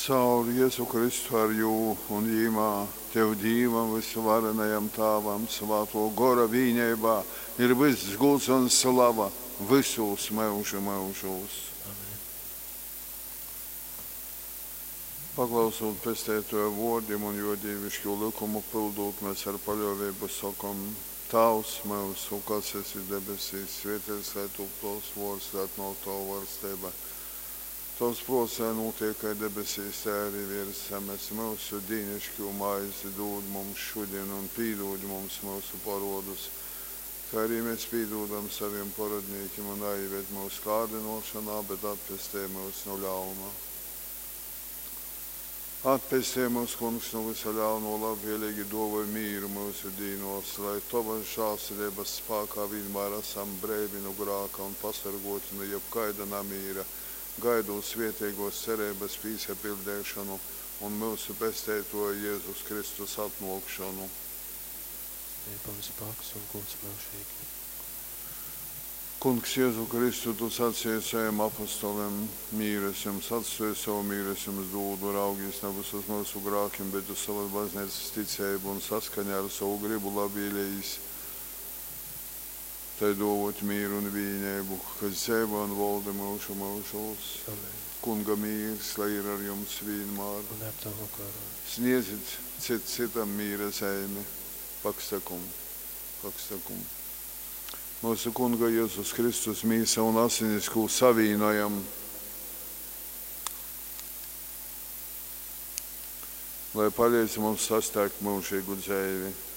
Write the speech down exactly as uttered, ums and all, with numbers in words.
Caur Jēzu Kristu ar jū un jīmā Tev Dīvam visvarenajam Tāvam svāto gora vīņeibā ir viss guls un slava visos mūžu mūžos. Paklausot pestētoja vārdiem un jo dievišķo likumu pildot, mēs ar paļāvību sakam: Tavs mūsu, kas esi debesīs, svētīts lai top tavs vārds, lai atnāk tava valstība. Tavs prāts, lai notiek kā debesīs, tā arī virs zemes. Mūsu dienascho maizi dod mums šodien un pīdod mums mūsu parodus, kā arī mēs pīdodam saviem parodniekiem, un neieved mūsu kārdinošanā, bet atpestē mūs no ļauna. Atpestē mūs, kungs, no visa ļauno, labvēlīgi dāvāj mīru mūsu dīnos, lai tavas žēlsirdības spēkā vienmēr esam brīvi no grēka un pasargoti no jebkaida nemīra, gaidot svētīgos cerības piesapildīšanu un mūsu pestētoja Jēzus Kristus atnākšanu. Dievs spēks un gods mūžīgi. Kungs, Jēzu Kristu, tu sacīji saviem apostoliem: mīru es jums atstāju, savu mīru es jums dodu, raugies nevis uz mūsu grēkiem, bet uz savas baznīcas ticību un saskaņā ar savu gribu labvēlējis. Tai dāvāt mīru un vienību, kas dzīvo un valda mūsu mūžos. Kunga mīrs, lai ir ar jums vienmēr. Un ar tavu garu. Sniedzit cit citam mīra zīmi, pakstakumu, pakstakumu. Mūsu Kunga Jēzus Kristus mīsa un asinis, ko savīnojam, lai palīdz mums sastākt mūžīgu dzīvi.